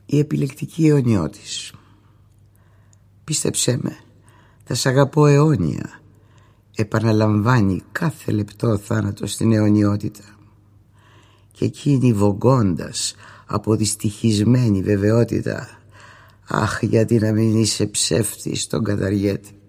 Η επιλεκτική αιωνιώτης. Πίστεψέ με, θα σ' αγαπώ αιώνια. Επαναλαμβάνει κάθε λεπτό θάνατο στην αιωνιότητα. Και εκείνη βογκώντας από δυστυχισμένη βεβαιότητα, αχ, γιατί να μην είσαι ψεύτης στον καταργέτη.